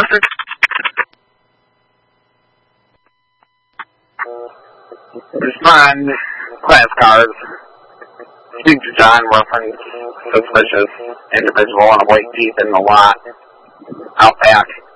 Orchard. Respond, class cars. Speak to John, reference suspicious individual and await teeth in the lot. Out back.